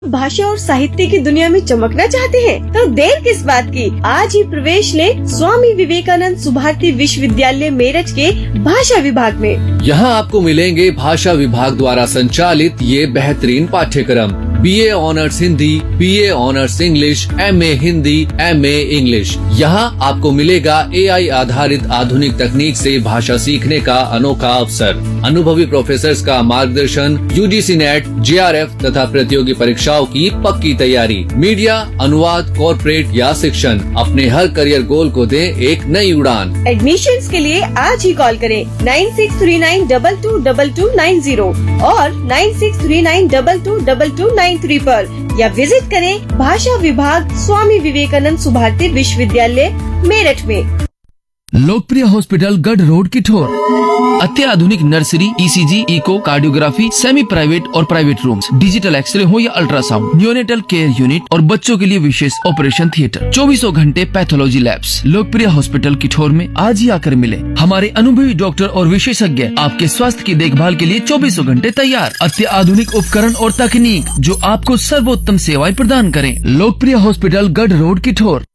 भाषा और साहित्य की दुनिया में चमकना चाहते हैं तो देर किस बात की, आज ही प्रवेश लें स्वामी विवेकानंद सुभारती विश्वविद्यालय मेरठ के भाषा विभाग में। यहाँ आपको मिलेंगे भाषा विभाग द्वारा संचालित ये बेहतरीन पाठ्यक्रम BA honours Hindi, BA honours English, MA Hindi, MA English. यहाँ आपको मिलेगा AI आधारित आधुनिक तकनीक से भाषा सीखने का अनोखा अवसर, अनुभवी प्रोफेसर्स का मार्गदर्शन, UGC नेट, JRF तथा प्रतियोगी परीक्षाओं की पक्की तैयारी, मीडिया, अनुवाद, कॉर्पोरेट या शिक्षण, अपने हर करियर गोल को दें एक नई उड़ान। एडमिशन्स के लिए आज ही कॉल करें 9639222290 और 9639222293 पर या विजिट करें भाषा विभाग स्वामी विवेकानंद सुभारती विश्वविद्यालय मेरठ में। लोकप्रिय हॉस्पिटल गढ़ रोड किठोर, अत्याधुनिक nursery, ECG, eco, cardiography, semi private और प्राइवेट रूम्स, डिजिटल एक्सरे हो या अल्ट्रासाउंड, न्यूनेटल केयर यूनिट और बच्चों के लिए विशेष ऑपरेशन थिएटर, 24 घंटे पैथोलॉजी लैब्स। लोकप्रिय हॉस्पिटल किठोर में आज ही आकर मिले। हमारे अनुभवी डॉक्टर और विशेषज्ञ आपके स्वास्थ्य की देखभाल के लिए 24 घंटे तैयार। अत्याधुनिक उपकरण और तकनीक जो आपको सर्वोत्तम सेवाएं प्रदान करें। लोकप्रिय हॉस्पिटल गढ़ रोड किठोर।